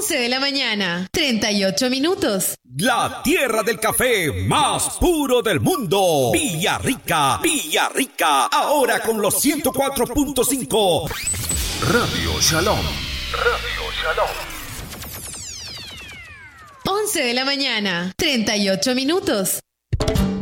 11 de la mañana, 38 minutos. La tierra del café más puro del mundo. Villarrica, Villarrica. Ahora con los 104.5. Radio Shalom. Radio Shalom. 11 de la mañana, 38 minutos.